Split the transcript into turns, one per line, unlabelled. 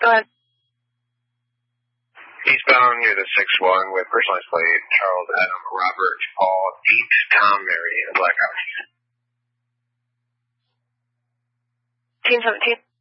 Go ahead.
Eastbound near the 6-1 with personalized plate, Charles Adam Robert Paul Deep Tom Mary in a blackout.
Team 17.